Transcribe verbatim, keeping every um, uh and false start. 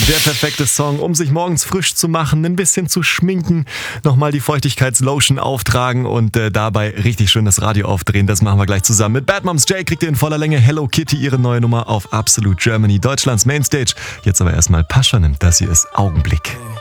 Der perfekte Song, um sich morgens frisch zu machen, ein bisschen zu schminken, nochmal die Feuchtigkeitslotion auftragen und äh, dabei richtig schön das Radio aufdrehen. Das machen wir gleich zusammen. Mit Bad Moms J kriegt ihr in voller Länge Hello Kitty, ihre neue Nummer auf Absolute Germany, Deutschlands Mainstage. Jetzt aber erstmal Pascha nimmt, das hier ist Augenblick.